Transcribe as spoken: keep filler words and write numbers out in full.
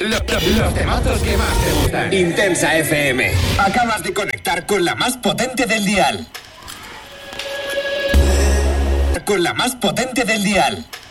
Los, los, los temazos que más te gustan. Intensa F M. Acabas de conectar con la más potente del dial. Con la más potente del dial.